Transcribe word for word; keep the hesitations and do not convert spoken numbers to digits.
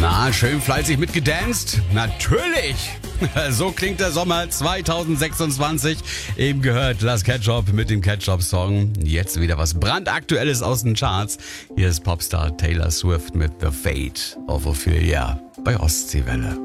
Na, schön fleißig mitgedanced? Natürlich! So klingt der Sommer zwanzig sechsundzwanzig. Eben gehört Las Ketchup mit dem Ketchup-Song. Jetzt wieder was brandaktuelles aus den Charts. Hier ist Popstar Taylor Swift mit The Fate of Ophelia bei Ostseewelle.